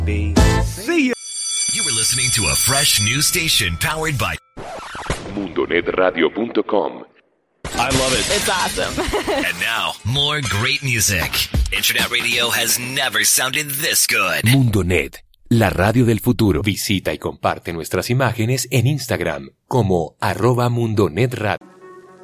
See ya. You were listening to a fresh new station powered by mundonetradio.com. I love it. It's awesome. And now, more great music. Internet radio has never sounded this good. Mundonet, la radio del futuro. Visita y comparte nuestras imágenes en Instagram como @mundonetradio.